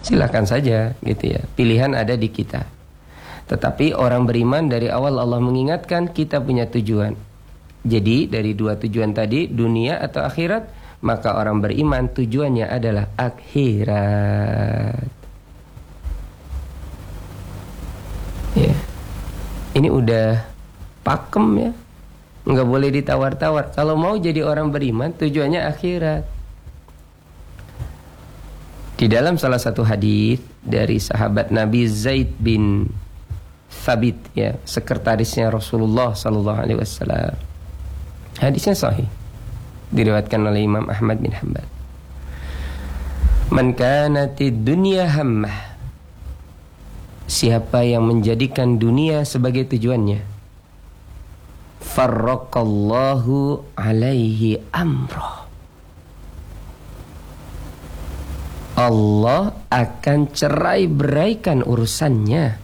Silakan saja gitu ya. Pilihan ada di kita. Tetapi orang beriman dari awal Allah mengingatkan kita punya tujuan. Jadi dari dua tujuan tadi, dunia atau akhirat, maka orang beriman tujuannya adalah akhirat. Ya. Ini udah pakem ya. Nggak boleh ditawar-tawar. Kalau mau jadi orang beriman, tujuannya akhirat. Di dalam salah satu hadis dari sahabat Nabi Zaid bin Thabit, ya, sekretarisnya Rasulullah sallallahu alaihi wasallam. Hadisnya sahih, diriwayatkan oleh Imam Ahmad bin Hanbal. Man kanatid dunya hammah, siapa yang menjadikan dunia sebagai tujuannya, farraqallahu alaihi amrah, Allah akan cerai-beraikan urusannya.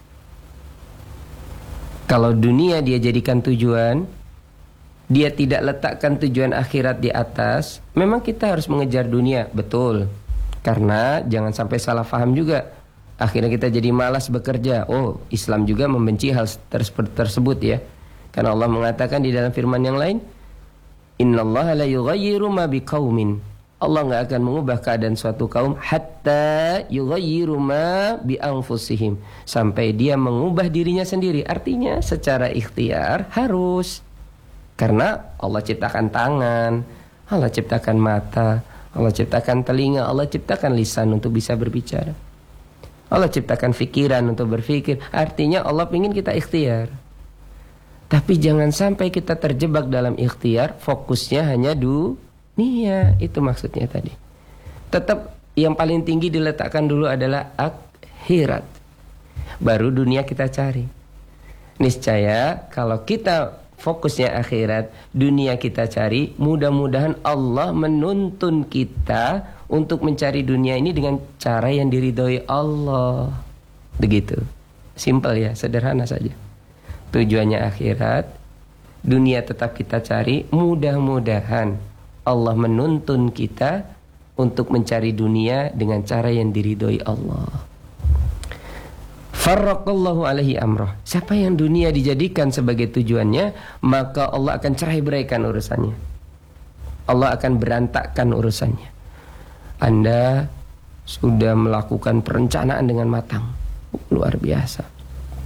Kalau dunia dia jadikan tujuan, dia tidak letakkan tujuan akhirat di atas, memang kita harus mengejar dunia, betul. Karena jangan sampai salah paham juga. Akhirnya kita jadi malas bekerja. Oh, Islam juga membenci hal tersebut ya. Karena Allah mengatakan di dalam firman yang lain, innallaha la yughayyiru ma biqaumin. Allah nggak akan mengubah keadaan suatu kaum hatta yughayyiru ma bi anfusihim, sampai dia mengubah dirinya sendiri. Artinya secara ikhtiar harus. Karena Allah ciptakan tangan, Allah ciptakan mata, Allah ciptakan telinga, Allah ciptakan lisan untuk bisa berbicara, Allah ciptakan fikiran untuk berpikir. Artinya Allah ingin kita ikhtiar. Tapi jangan sampai kita terjebak dalam ikhtiar, fokusnya hanya dunia, itu maksudnya tadi. Tetap yang paling tinggi diletakkan dulu adalah akhirat. Baru dunia kita cari. Niscaya kalau kita fokusnya akhirat, dunia kita cari, mudah-mudahan Allah menuntun kita untuk mencari dunia ini dengan cara yang diridhoi Allah. Begitu. Simpel ya, sederhana saja. Tujuannya akhirat, dunia tetap kita cari, mudah-mudahan Allah menuntun kita untuk mencari dunia dengan cara yang diridhoi Allah. Farraqallahu alaihi amrah. Siapa yang dunia dijadikan sebagai tujuannya, maka Allah akan cerai-beraikan urusannya. Allah akan berantakkan urusannya. Anda sudah melakukan perencanaan dengan matang, luar biasa.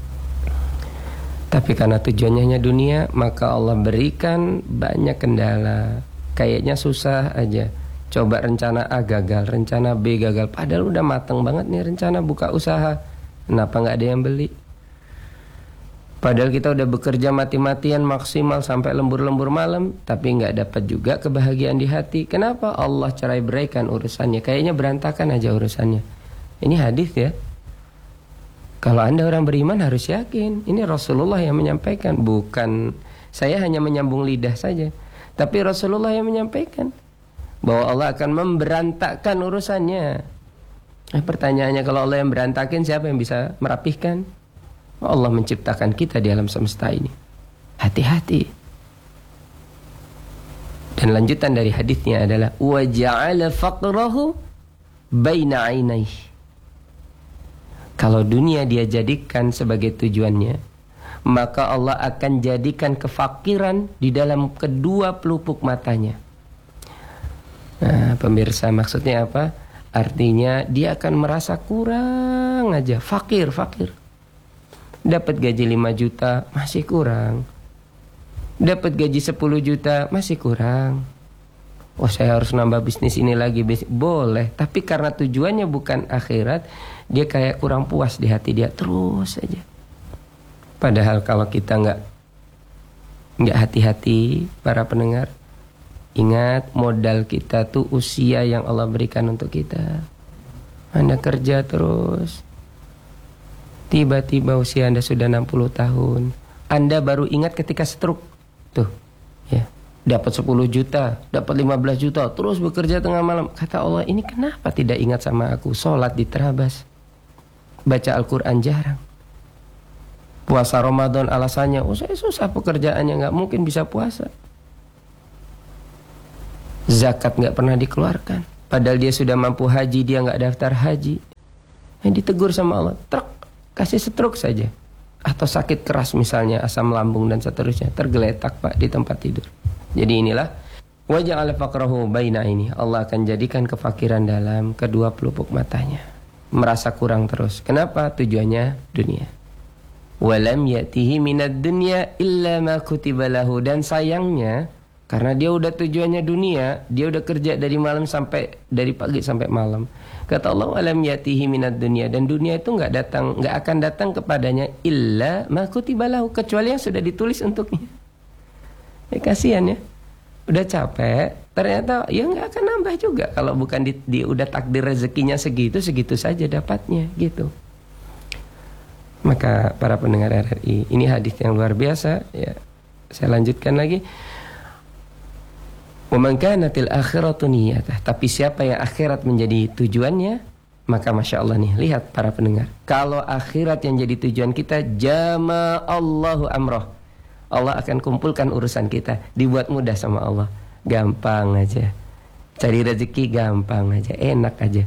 Tapi karena tujuannya hanya dunia, maka Allah berikan banyak kendala. Kayaknya susah aja. Coba rencana A gagal, rencana B gagal. Padahal udah mateng banget nih rencana buka usaha. Kenapa gak ada yang beli? Padahal kita udah bekerja mati-matian maksimal sampai lembur-lembur malam, tapi gak dapat juga kebahagiaan di hati. Kenapa? Allah cerai-beraikan urusannya. Kayaknya berantakan aja urusannya. Ini hadis ya. Kalau Anda orang beriman harus yakin. Ini Rasulullah yang menyampaikan. Bukan saya hanya menyambung lidah saja. Tapi Rasulullah yang menyampaikan bahwa Allah akan memberantakkan urusannya. Pertanyaannya, kalau Allah yang berantakin, siapa yang bisa merapihkan? Allah menciptakan kita di alam semesta ini. Hati-hati. Dan lanjutan dari hadisnya adalah wa ja'ala faqrahu baina 'ainaihi. Kalau dunia dia jadikan sebagai tujuannya, maka Allah akan jadikan kefakiran di dalam kedua pelupuk matanya. Nah, pemirsa, maksudnya apa? Artinya dia akan merasa kurang aja, fakir. Dapat gaji 5 juta, masih kurang. Dapat gaji 10 juta, masih kurang. Wah, saya harus nambah bisnis ini lagi. Boleh, tapi karena tujuannya bukan akhirat, dia kayak kurang puas di hati dia, terus saja. Padahal kalau kita nggak hati-hati, para pendengar, ingat modal kita tuh usia yang Allah berikan untuk kita. Anda kerja terus, tiba-tiba usia Anda sudah 60 tahun. Anda baru ingat ketika stroke. Tuh, ya. Dapat 10 juta, dapat 15 juta, terus bekerja tengah malam. Kata Allah, ini kenapa tidak ingat sama aku? Sholat diterabas, baca Al-Quran jarang. Puasa Ramadan alasannya, saya susah pekerjaannya, gak mungkin bisa puasa. Zakat gak pernah dikeluarkan. Padahal dia sudah mampu haji, dia gak daftar haji. Ditegur sama Allah, truk, kasih stroke saja. Atau sakit keras misalnya, asam lambung dan seterusnya, tergeletak Pak di tempat tidur. Jadi inilah wa ja'ala faqrahu baina ini. Allah akan jadikan kefakiran dalam kedua pelupuk matanya. Merasa kurang terus. Kenapa? Tujuannya dunia. Walam ya'tihi minad dunya illa ma kutiba lahu. Dan sayangnya, karena dia udah tujuannya dunia, dia udah kerja dari pagi sampai malam. Kata Allah, walam ya'tihi minad dunya, dan dunia itu enggak akan datang kepadanya illa ma kutiba lahu, kecuali yang sudah ditulis untuknya. Kasihan ya. Udah capek, ternyata ya enggak akan nambah juga kalau bukan udah takdir rezekinya segitu saja dapatnya gitu. Maka para pendengar RRI, ini hadis yang luar biasa ya. Saya lanjutkan lagi. Wa man kanatil akhiratu niyatah. Tapi siapa yang akhirat menjadi tujuannya, maka Masya Allah nih, lihat para pendengar, kalau akhirat yang jadi tujuan kita, jama'allahu amroh, Allah akan kumpulkan urusan kita. Dibuat mudah sama Allah. Gampang aja. Cari rezeki gampang aja, enak aja.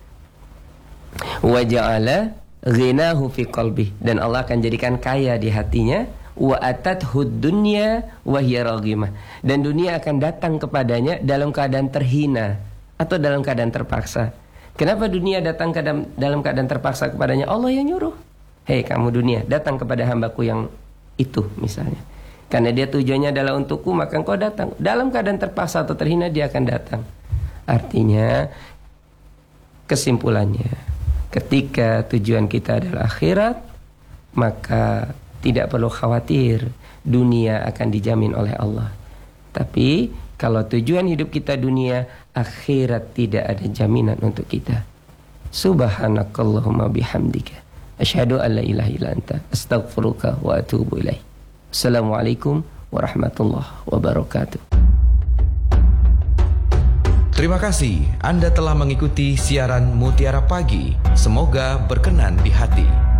Wa ja'ala ghinahu fi qalbi, dan Allah akan jadikan kaya di hatinya. Wa atathud dunya wa hiya raghimah, dan dunia akan datang kepadanya dalam keadaan terhina atau dalam keadaan terpaksa. Kenapa dunia datang dalam keadaan terpaksa kepadanya? Allah yang nyuruh. Hei kamu dunia, datang kepada hambaku yang itu misalnya. Karena dia tujuannya adalah untukku, maka engkau datang. Dalam keadaan terpaksa atau terhina dia akan datang. Artinya, kesimpulannya, ketika tujuan kita adalah akhirat, maka tidak perlu khawatir, dunia akan dijamin oleh Allah. Tapi kalau tujuan hidup kita dunia, akhirat tidak ada jaminan untuk kita. Subhanakallahumma bihamdika, asyhadu an la ilaha illa anta, astaghfiruka wa atubu ilaik. Assalamualaikum warahmatullahi wabarakatuh. Terima kasih Anda telah mengikuti siaran Mutiara Pagi. Semoga berkenan di hati.